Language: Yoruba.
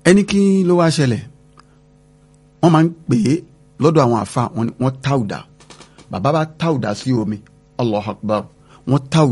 ẹni kí ló wá ṣẹlẹ̀ wọ́n máa ń pè é lọ́dọ̀ àwọn àfa wọ́n táwùdà bàbá bá táwùdà sí omi Allahu Akbar wọ́n táwùdà.